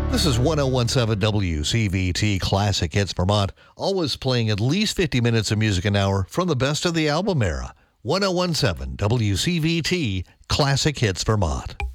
This is 1017 WCVT Classic Hits Vermont, always playing at least 50 minutes of music an hour from the best of the album era. 1017 WCVT Classic Hits Vermont.